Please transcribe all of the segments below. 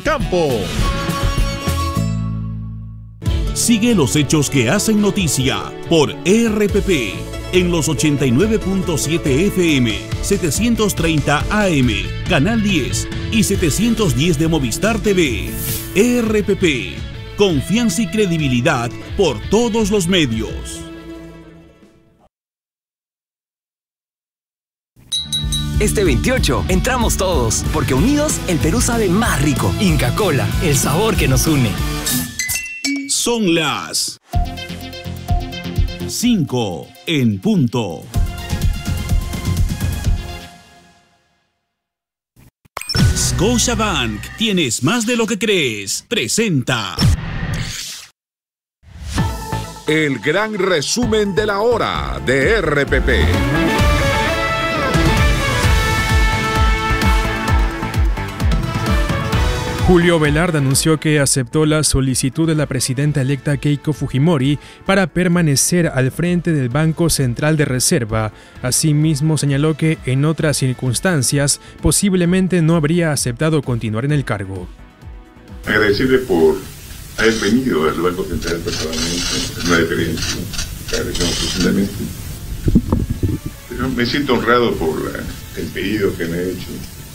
campo. Sigue los hechos que hacen noticia por RPP en los 89.7 FM, 730 AM, Canal 10 y 710 de Movistar TV. RPP, confianza y credibilidad por todos los medios. Este 28 entramos todos, porque unidos el Perú sabe más rico. Inca Kola, el sabor que nos une. Son las 5 en punto. Scotiabank, tienes más de lo que crees. Presenta el gran resumen de la hora de RPP. Julio Velarde anunció que aceptó la solicitud de la presidenta electa Keiko Fujimori para permanecer al frente del Banco Central de Reserva. Asimismo, señaló que en otras circunstancias posiblemente no habría aceptado continuar en el cargo. Agradecerle por haber venido al Banco Central personalmente, es una diferencia que agradecemos profundamente. Pero me siento honrado por el pedido que me ha hecho.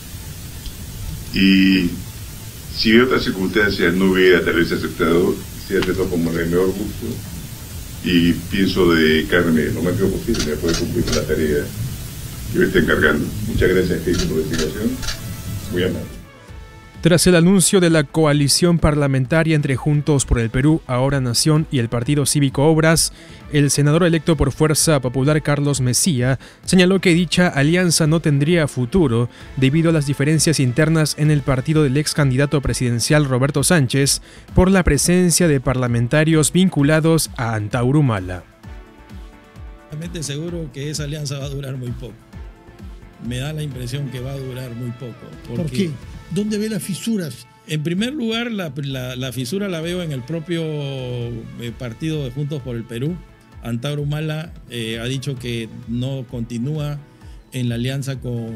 Y si en otras circunstancias no hubiera tal vez aceptado, se ha tratado como el mejor gusto y pienso dedicarme lo máximo posible a poder cumplir con la tarea que me está encargando. Muchas gracias, Keiko, por la explicación. Muy amable. Tras el anuncio de la coalición parlamentaria entre Juntos por el Perú, Ahora Nación y el Partido Cívico Obras, el senador electo por Fuerza Popular Carlos Messía señaló que dicha alianza no tendría futuro debido a las diferencias internas en el partido del ex candidato presidencial Roberto Sánchez por la presencia de parlamentarios vinculados a Antauro Humala. Realmente seguro que esa alianza va a durar muy poco. Me da la impresión que va a durar muy poco. ¿Por qué? ¿Dónde ve las fisuras? En primer lugar, la fisura la veo en el propio partido de Juntos por el Perú. Antauro Humala ha dicho que no continúa en la alianza con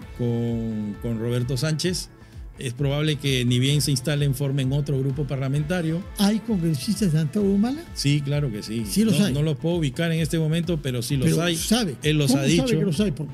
Roberto Sánchez. Es probable que ni bien se instalen formen otro grupo parlamentario. ¿Hay congresistas de Antauro Humala? Sí, claro que sí. Sí los hay. No los puedo ubicar en este momento, pero sí los hay. ¿Sabe? Él los ha dicho. ¿Cómo sabe que los hay? Porque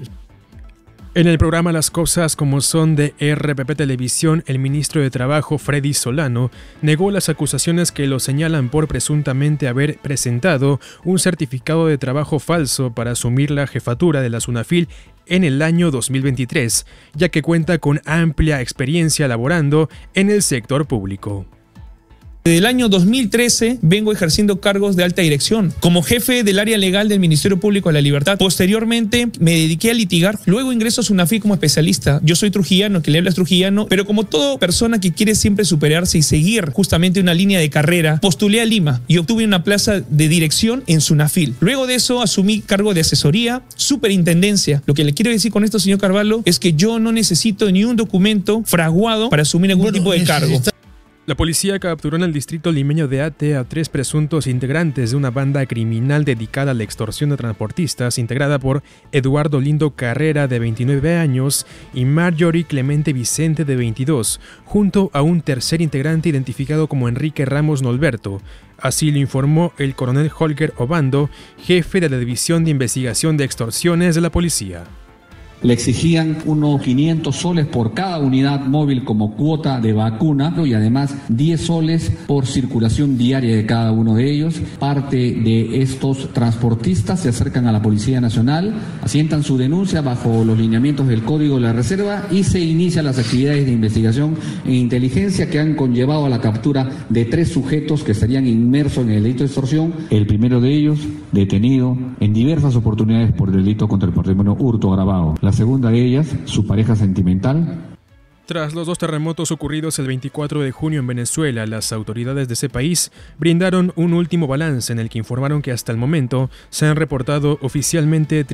en el programa Las Cosas como Son de RPP Televisión, el ministro de Trabajo, Freddy Solano, negó las acusaciones que lo señalan por presuntamente haber presentado un certificado de trabajo falso para asumir la jefatura de la SUNAFIL en el año 2023, ya que cuenta con amplia experiencia laborando en el sector público. Desde el año 2013 vengo ejerciendo cargos de alta dirección como jefe del área legal del Ministerio Público de la Libertad. Posteriormente me dediqué a litigar, luego ingreso a SUNAFIL como especialista. Yo soy trujillano, que le habla es trujillano, pero como toda persona que quiere siempre superarse y seguir justamente una línea de carrera, postulé a Lima y obtuve una plaza de dirección en SUNAFIL. Luego de eso asumí cargo de asesoría, superintendencia. Lo que le quiero decir con esto, señor Carvalho, es que yo no necesito ni un documento fraguado para asumir algún tipo de cargo. La policía capturó en el distrito limeño de Ate a 3 presuntos integrantes de una banda criminal dedicada a la extorsión de transportistas, integrada por Eduardo Lindo Carrera, de 29 años, y Marjorie Clemente Vicente, de 22, junto a un tercer integrante identificado como Enrique Ramos Nolberto. Así lo informó el coronel Holger Obando, jefe de la División de Investigación de Extorsiones de la policía. Le exigían unos 500 soles por cada unidad móvil como cuota de vacuna y además 10 soles por circulación diaria de cada uno de ellos. Parte de estos transportistas se acercan a la Policía Nacional, asientan su denuncia bajo los lineamientos del Código de la Reserva y se inician las actividades de investigación e inteligencia que han conllevado a la captura de 3 sujetos que estarían inmersos en el delito de extorsión. El primero de ellos detenido en diversas oportunidades por delito contra el patrimonio hurto agravado. La segunda de ellas, su pareja sentimental. Tras los 2 terremotos ocurridos el 24 de junio en Venezuela, las autoridades de ese país brindaron un último balance en el que informaron que hasta el momento se han reportado oficialmente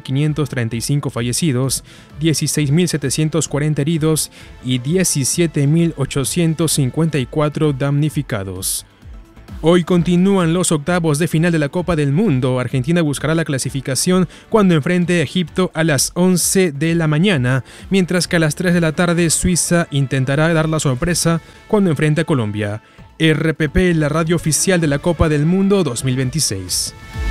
3.535 fallecidos, 16.740 heridos y 17.854 damnificados. Hoy continúan los octavos de final de la Copa del Mundo. Argentina buscará la clasificación cuando enfrente a Egipto a las 11 de la mañana, mientras que a las 3 de la tarde Suiza intentará dar la sorpresa cuando enfrente a Colombia. RPP, la radio oficial de la Copa del Mundo 2026.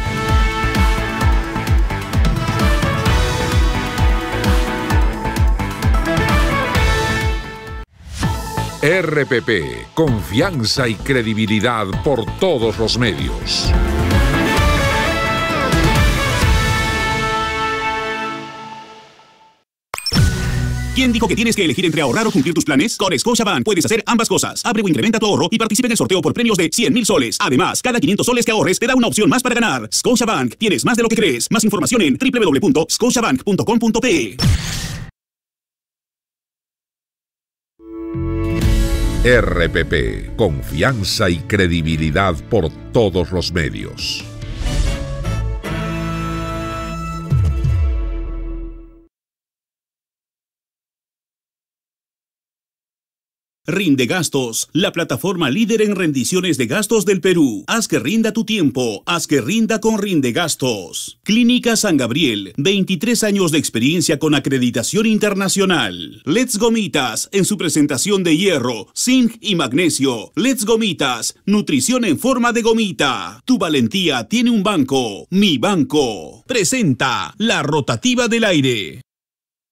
RPP, confianza y credibilidad por todos los medios. ¿Quién dijo que tienes que elegir entre ahorrar o cumplir tus planes? Con Scotiabank puedes hacer ambas cosas. Abre o incrementa tu ahorro y participa en el sorteo por premios de 100,000 soles. Además, cada 500 soles que ahorres te da una opción más para ganar. Scotiabank, tienes más de lo que crees. Más información en www.scotiabank.com.pe. RPP, confianza y credibilidad por todos los medios. Rindegastos, la plataforma líder en rendiciones de gastos del Perú. Haz que rinda tu tiempo, haz que rinda con Rindegastos. Clínica San Gabriel, 23 años de experiencia con acreditación internacional. Let's Gomitas, en su presentación de hierro, zinc y magnesio. Let's Gomitas, nutrición en forma de gomita. Tu valentía tiene un banco, Mi Banco. Presenta la rotativa del aire.